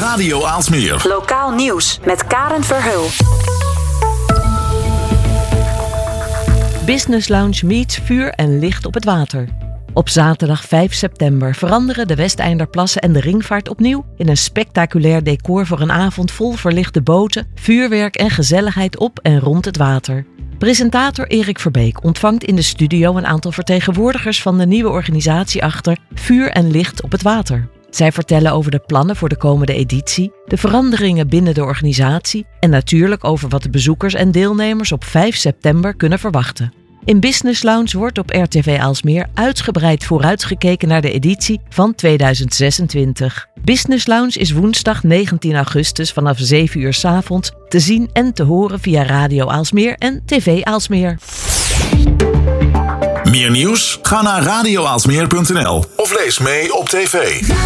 Radio Aalsmeer. Lokaal nieuws met Karen Verheul. Business Lounge meets vuur en licht op het water. Op zaterdag 5 september veranderen de Westeinderplassen en de Ringvaart opnieuw in een spectaculair decor voor een avond vol verlichte boten, vuurwerk en gezelligheid op en rond het water. Presentator Erik Verbeek ontvangt in de studio een aantal vertegenwoordigers van de nieuwe organisatie achter Vuur en Licht op het Water. Zij vertellen over de plannen voor de komende editie, de veranderingen binnen de organisatie en natuurlijk over wat de bezoekers en deelnemers op 5 september kunnen verwachten. In Business Lounge wordt op RTV Aalsmeer uitgebreid vooruitgekeken naar de editie van 2026. Business Lounge is woensdag 19 augustus vanaf 7 uur 's avonds te zien en te horen via Radio Aalsmeer en TV Aalsmeer. Meer nieuws? Ga naar radioaalsmeer.nl of lees mee op tv.